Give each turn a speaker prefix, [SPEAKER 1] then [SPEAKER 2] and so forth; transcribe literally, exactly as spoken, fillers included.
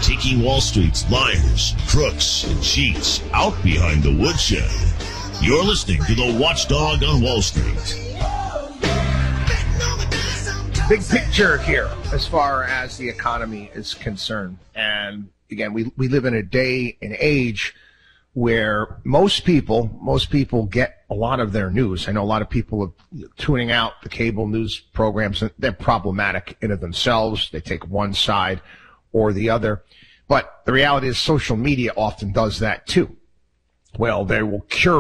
[SPEAKER 1] taking Wall Street's liars, crooks, and cheats out behind the woodshed. You're listening to the Watchdog on Wall Street.
[SPEAKER 2] Big picture here as far as the economy is concerned. And again, we, we live in a day and age where most people, most people get a lot of their news. I know a lot of people are tuning out the cable news programs, and they're problematic in of themselves. They take one side or the other. But the reality is social media often does that too. Well, they will curate